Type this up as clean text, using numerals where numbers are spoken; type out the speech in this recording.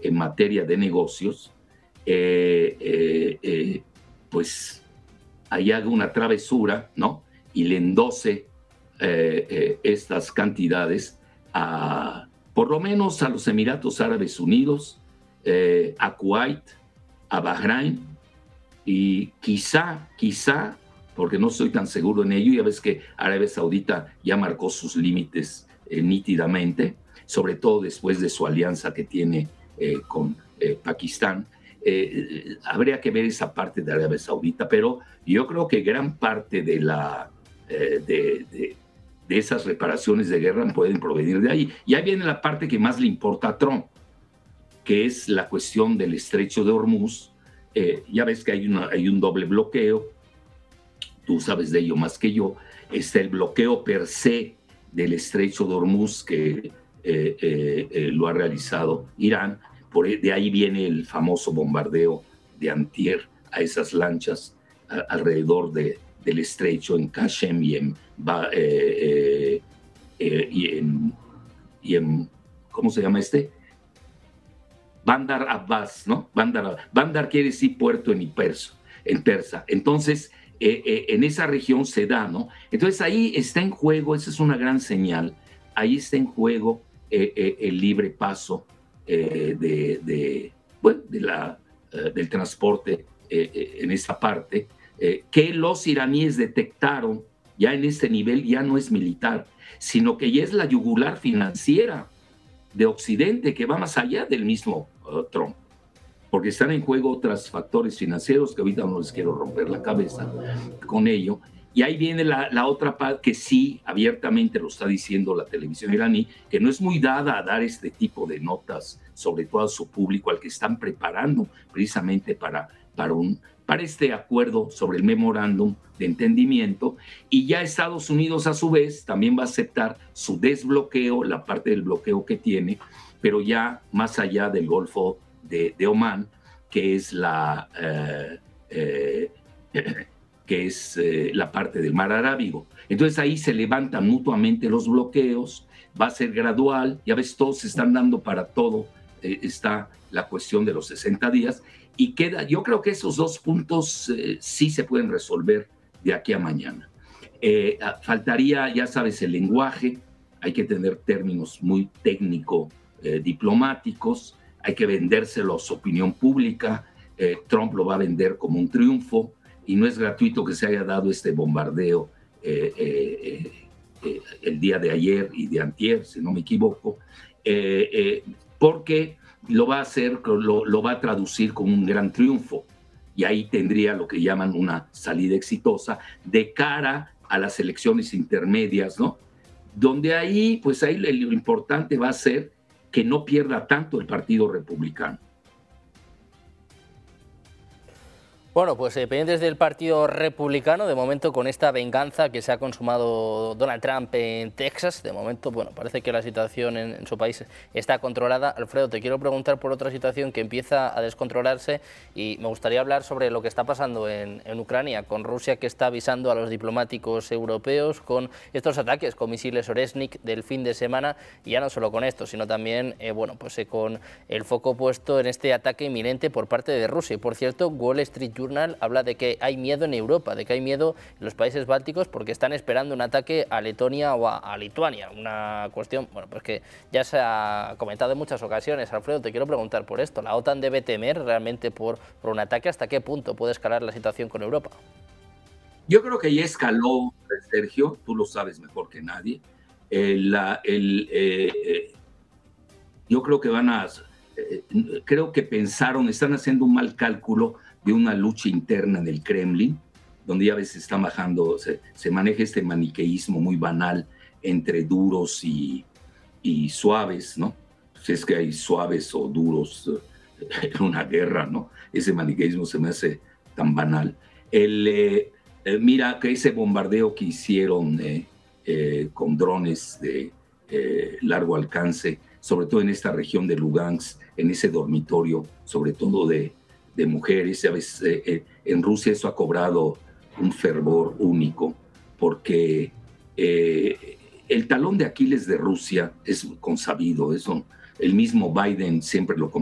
en materia de negocios, pues ahí haga una travesura, ¿no? Y le endose estas cantidades por lo menos a los Emiratos Árabes Unidos, a Kuwait, a Bahrein y quizá, porque no estoy tan seguro en ello, ya ves que Arabia Saudita ya marcó sus límites nítidamente, sobre todo después de su alianza que tiene con Pakistán. Habría que ver esa parte de Arabia Saudita, pero yo creo que gran parte de esas reparaciones de guerra pueden provenir de ahí. Y ahí viene la parte que más le importa a Trump, que es la cuestión del estrecho de Hormuz. Ya ves que hay un doble bloqueo, tú sabes de ello más que yo. Está el bloqueo per se del estrecho de Hormuz que lo ha realizado Irán. De ahí viene el famoso bombardeo de antier a esas lanchas alrededor del estrecho en Qashem y en ¿cómo se llama este? Bandar Abbas, ¿no? Bandar quiere decir puerto en persa. Entonces, en esa región se da, ¿no? Entonces ahí está en juego, esa es una gran señal, ahí está en juego el libre paso del transporte en esa parte, que los iraníes detectaron ya en este nivel, ya no es militar, sino que ya es la yugular financiera de Occidente, que va más allá del mismo Trump, porque están en juego otros factores financieros que ahorita no les quiero romper la cabeza con ello. Y ahí viene la otra parte que sí, abiertamente lo está diciendo la televisión iraní, que no es muy dada a dar este tipo de notas, sobre todo a su público, al que están preparando precisamente para este acuerdo sobre el memorándum de entendimiento. Y ya Estados Unidos, a su vez, también va a aceptar su desbloqueo, la parte del bloqueo que tiene, pero ya más allá del Golfo de Omán, que es la parte del Mar Arábigo. Entonces ahí se levantan mutuamente los bloqueos, va a ser gradual, ya ves, todos se están dando para todo, está la cuestión de los 60 días, y yo creo que esos dos puntos sí se pueden resolver de aquí a mañana. Faltaría, ya sabes, el lenguaje, hay que tener términos muy técnico-diplomáticos, hay que vendérselo a su opinión pública, Trump lo va a vender como un triunfo, y no es gratuito que se haya dado este bombardeo el día de ayer y de antier, si no me equivoco, porque lo va a hacer, lo va a traducir como un gran triunfo, y ahí tendría lo que llaman una salida exitosa de cara a las elecciones intermedias, ¿no? Donde ahí lo importante va a ser que no pierda tanto el Partido Republicano. Bueno, pues pendientes del Partido Republicano, de momento con esta venganza que se ha consumado Donald Trump en Texas, de momento, bueno, parece que la situación en su país está controlada. Alfredo, te quiero preguntar por otra situación que empieza a descontrolarse y me gustaría hablar sobre lo que está pasando en Ucrania, con Rusia que está avisando a los diplomáticos europeos con estos ataques con misiles Oresnik del fin de semana, y ya no solo con esto, sino también, con el foco puesto en este ataque inminente por parte de Rusia. Y por cierto, Wall Street Journal habla de que hay miedo en Europa, de que hay miedo en los países bálticos porque están esperando un ataque a Letonia o a Lituania. Una cuestión, que ya se ha comentado en muchas ocasiones. Alfredo, te quiero preguntar por esto. ¿La OTAN debe temer realmente por un ataque? ¿Hasta qué punto puede escalar la situación con Europa? Yo creo que ya escaló, Sergio, tú lo sabes mejor que nadie. Yo creo que creo que están haciendo un mal cálculo de una lucha interna en el Kremlin, donde ya a veces está bajando, se maneja este maniqueísmo muy banal entre duros y suaves, ¿no? Si es que hay suaves o duros en una guerra, ¿no? Ese maniqueísmo se me hace tan banal. Mira que ese bombardeo que hicieron con drones de largo alcance, sobre todo en esta región de Lugansk, en ese dormitorio, sobre todo de mujeres, ¿sabes? En Rusia eso ha cobrado un fervor único, porque el talón de Aquiles de Rusia es consabido, el mismo Biden siempre lo